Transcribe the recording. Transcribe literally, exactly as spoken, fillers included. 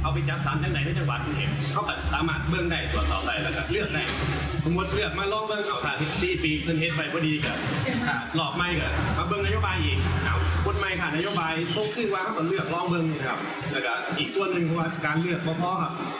เขาไปจัดสรรจังไหนในจังหวัดกรุงเทพเขาก็สามารถเบิ่งได้ตรวจสอบได้แล้วก็เลือกได้สมมติเลือกมาลองเบิ่งเอาถ้าสี่ปีเพิ่นเฮ็ดไปพอดีก็หลอกไม่ก็มาเบิ่งนโยบายอีกเอาคนใหม่ค่ะนโยบายส่งขึ้นว่าเขาก็เลือกลองเบิ่งนะครับแล้วก็อีกส่วนหนึ่งว่าการเลือกบ่พอครับ